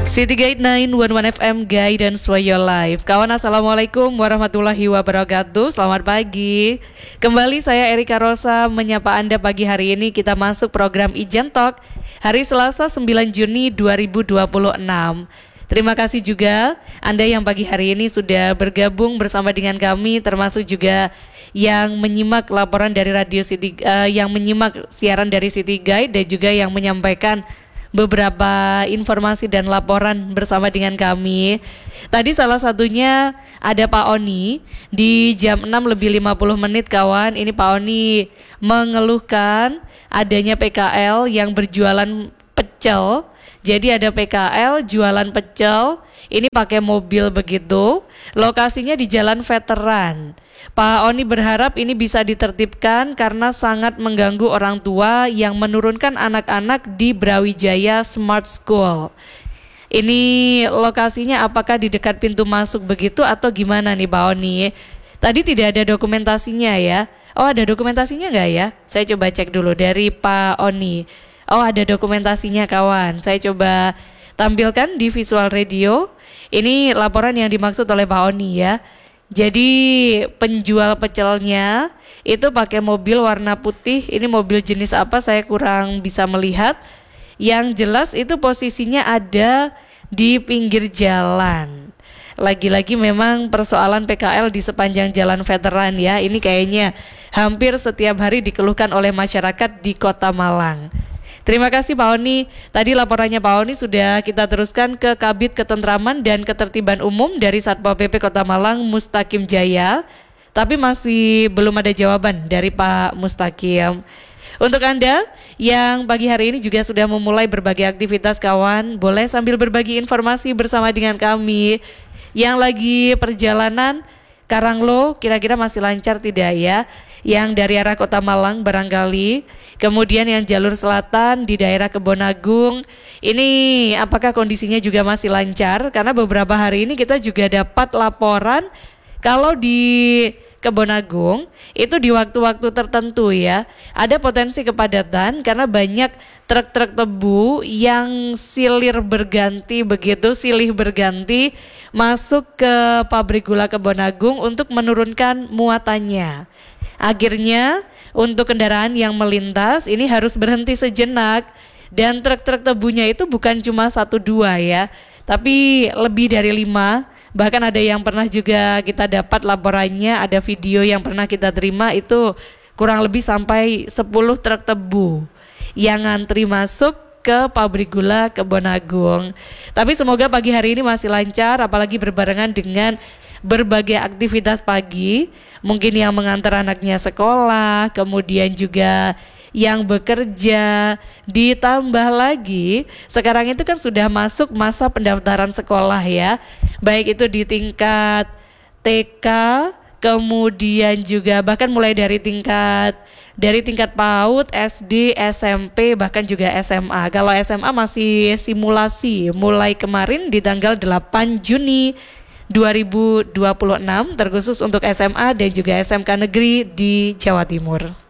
City Guide 911 FM Guidance for Your Life. Kawan, assalamualaikum warahmatullahi wabarakatuh. Selamat pagi. Kembali saya Erika Rosa menyapa Anda pagi hari ini. Kita masuk program Ijen Talk hari Selasa 9 Juni 2026. Terima kasih juga Anda yang pagi hari ini sudah bergabung bersama dengan kami, termasuk juga yang menyimak laporan dari Radio City, yang menyimak siaran dari City Guide, dan juga yang menyampaikan beberapa informasi dan laporan bersama dengan kami. Tadi salah satunya ada Pak Oni di jam 6 lebih 50 menit kawan. Ini Pak Oni mengeluhkan adanya PKL yang berjualan pecel. Jadi ada PKL jualan pecel, ini pakai mobil begitu. Lokasinya di Jalan Veteran. Pak Oni berharap ini bisa ditertibkan karena sangat mengganggu orang tua yang menurunkan anak-anak di Brawijaya Smart School. Ini lokasinya apakah di dekat pintu masuk begitu atau gimana nih Pak Oni? Tadi tidak ada dokumentasinya ya. Oh, ada dokumentasinya nggak ya? Saya coba cek dulu dari Pak Oni. Oh, ada dokumentasinya kawan. Saya coba tampilkan di visual radio. Ini laporan yang dimaksud oleh Pak Oni ya. Jadi penjual pecelnya itu pakai mobil warna putih. Ini mobil jenis apa saya kurang bisa melihat. Yang jelas itu posisinya ada di pinggir jalan. Lagi-lagi memang persoalan PKL di sepanjang Jalan Veteran ya. Ini kayaknya hampir setiap hari dikeluhkan oleh masyarakat di Kota Malang. Terima kasih Pak Oni. Tadi laporannya Pak Oni sudah kita teruskan ke Kabid Ketentraman dan Ketertiban Umum dari Satpol PP Kota Malang, Mustaqim Jaya. Tapi masih belum ada jawaban dari Pak Mustaqim. Untuk Anda yang pagi hari ini juga sudah memulai berbagai aktivitas kawan, boleh sambil berbagi informasi bersama dengan kami. Yang lagi perjalanan Karanglo kira-kira masih lancar tidak ya? Yang dari arah Kota Malang barangkali. Kemudian yang jalur selatan di daerah Kebonagung, ini apakah kondisinya juga masih lancar? Karena beberapa hari ini kita juga dapat laporan kalau di Kebonagung itu di waktu-waktu tertentu ya, ada potensi kepadatan karena banyak truk-truk tebu yang silih berganti masuk ke pabrik gula Kebonagung untuk menurunkan muatannya. Akhirnya untuk kendaraan yang melintas ini harus berhenti sejenak, dan truk-truk tebunya itu bukan cuma 1-2 ya, tapi lebih dari 5. Bahkan ada yang pernah juga kita dapat laporannya, ada video yang pernah kita terima itu kurang lebih sampai 10 truk tebu yang ngantri masuk ke pabrik gula Kebonagung. Tapi semoga pagi hari ini masih lancar, apalagi berbarengan dengan berbagai aktivitas pagi, mungkin yang mengantar anaknya sekolah, kemudian juga yang bekerja, ditambah lagi sekarang itu kan sudah masuk masa pendaftaran sekolah ya, baik itu di tingkat TK, kemudian juga bahkan mulai dari tingkat PAUD, SD, SMP, bahkan juga SMA. Kalau SMA masih simulasi mulai kemarin di tanggal 8 Juni 2026 terkhusus untuk SMA dan juga SMK negeri di Jawa Timur.